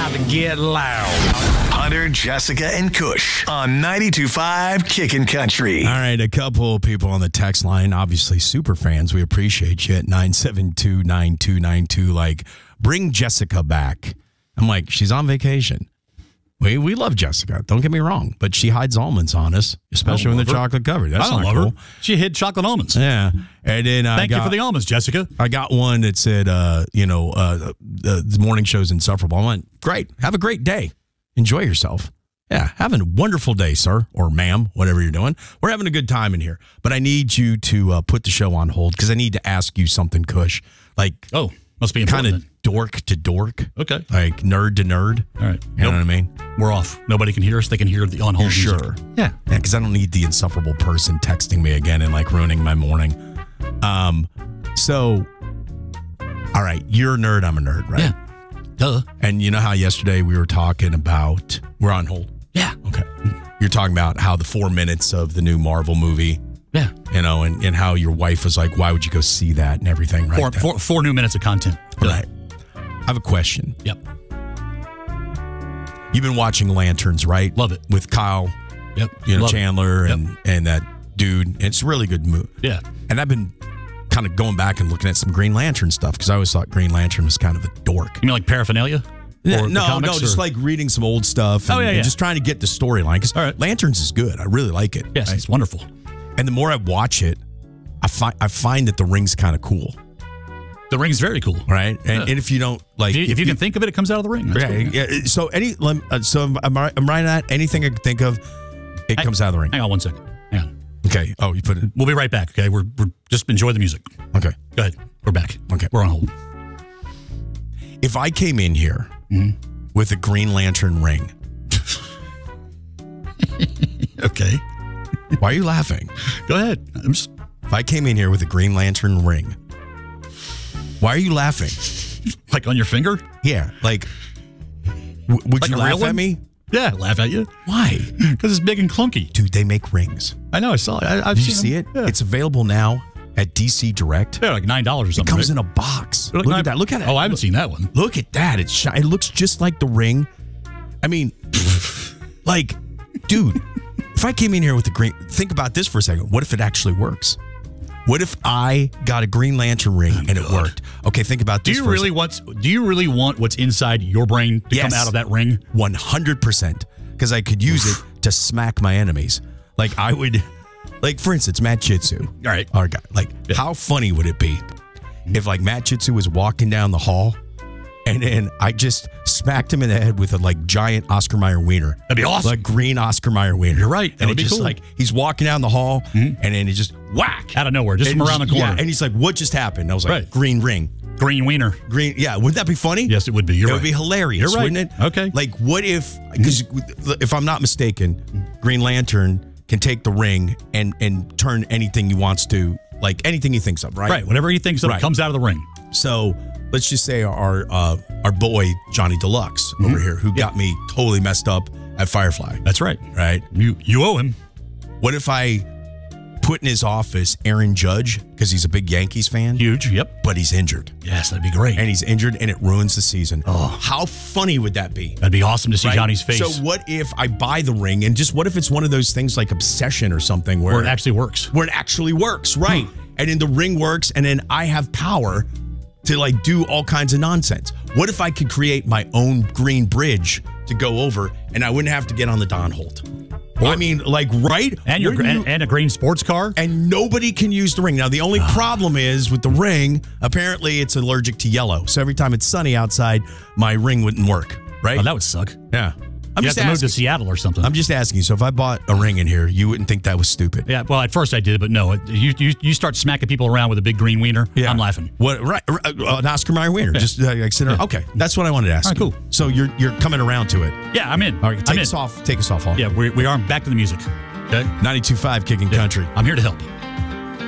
about to get loud. Hunter, Jessica, and Kush on 92.5 Kickin' Country. All right, a couple people on the text line, obviously super fans. We appreciate you at 972-9292. Like, bring Jessica back. I'm like, she's on vacation. We love Jessica. Don't get me wrong, but she hides almonds on us, especially when they're chocolate covered. That's not cool. She hid chocolate almonds. Yeah, and then thank you for the almonds, Jessica. I got one that said, the morning show's insufferable. I went, great. Have a great day. Enjoy yourself. Yeah, have a wonderful day, sir, or ma'am, whatever you're doing. We're having a good time in here, but I need you to put the show on hold because I need to ask you something, Kush. Like, must be kind of dork to dork. Okay. Like nerd to nerd. All right. You know what I mean? We're off. Nobody can hear us. They can hear the on hold music. Sure. Yeah. Yeah, because I don't need the insufferable person texting me again and like ruining my morning. So, all right, you're a nerd. I'm a nerd, right? Yeah. Duh. And you know how yesterday we were talking about, we're on hold? Yeah. Okay. You're talking about how the 4 minutes of the new Marvel movie. Yeah. You know, and how your wife was like, why would you go see that and everything, right? Four new minutes of content. Right. I have a question. Yep. You've been watching Lanterns, right? Love it. With Kyle, Chandler, and that dude. It's a really good movie. Yeah. And I've been kind of going back and looking at some Green Lantern stuff because I always thought Green Lantern was kind of a dork. You mean like paraphernalia? No, just like reading some old stuff and just trying to get the storyline. Because Lanterns is good. I really like it. Yes, it's wonderful. And the more I watch it, I find that the ring's kind of cool. The ring's very cool, right? And if you don't like, if you can think of it, it comes out of the ring. That's cool. Yeah. So I'm right on that. Anything I can think of, it comes out of the ring. Hang on 1 second. Hang on. Okay. Oh, you put it. We'll be right back. Okay. We're just enjoy the music. Okay. Go ahead. We're back. Okay. We're on hold. If I came in here with a Green Lantern ring, okay. Why are you laughing? Go ahead. If I came in here with a Green Lantern ring, why are you laughing? Like on your finger? Yeah. Like, would like you laugh at me? Yeah, laugh at you. Why? Because it's big and clunky. Dude, they make rings. I know. I saw it. Did you see it? Yeah. It's available now at DC Direct. Yeah, like $9 or something. It comes in a box. Look at that. Look at it. Oh, I haven't seen that one. Look at that. It looks just like the ring. I mean, like, dude, if I came in here with a green, think about this for a second. What if it actually works? What if I got a Green Lantern ring and it worked? Okay, think about this. Do you really want what's inside your brain to come out of that ring? 100%. Because I could use it to smack my enemies. Like I would, like for instance, Matt Jitsu. All right. Our guy. Like, how funny would it be if like Matt Jitsu was walking down the hall and then I just smacked him in the head with a like giant Oscar Mayer wiener. That'd be awesome. Like green Oscar Mayer wiener. You're right. That would be just cool. Like he's walking down the hall and then he just whack. Out of nowhere, just from around the corner. Yeah, and he's like, what just happened? And I was like, green ring. Green wiener. Green, yeah. Wouldn't that be funny? Yes, it would be. It would be hilarious, You're right. wouldn't it? Okay. Like, what if, because if I'm not mistaken, Green Lantern can take the ring and turn anything he wants to, like anything he thinks of, right? Right. Whatever he thinks of comes out of the ring. So let's just say our boy, Johnny Deluxe over here, who got me totally messed up at Firefly. That's right. Right? You owe him. What if I put in his office Aaron Judge, because he's a big Yankees fan? Huge, yep. But he's injured. Yes, that'd be great. And he's injured and it ruins the season. Oh. How funny would that be? That'd be awesome to see Johnny's face. So what if I buy the ring and just what if it's one of those things like Obsession or something where it actually works? Where it actually works, right. And then the ring works and then I have power to like do all kinds of nonsense. What if I could create my own green bridge to go over and I wouldn't have to get on the Don Holt? I mean, like, right? And and a green sports car? And nobody can use the ring. Now, the only problem is with the ring, apparently it's allergic to yellow. So every time it's sunny outside, my ring wouldn't work, right? Oh, that would suck. Yeah. You have to move to Seattle or something. I'm just asking you. So if I bought a ring in here, you wouldn't think that was stupid? Yeah. Well, at first I did, but no. You start smacking people around with a big green wiener. Yeah. I'm laughing. What? Right. An Oscar Mayer wiener. Yeah. Just like sit around. Okay. That's what I wanted to ask. All right, cool. So you're coming around to it. Yeah, I'm in. All right. Take us off. Take us off. Yeah, we are back to the music. Okay. 92.5 Kicking Country. I'm here to help.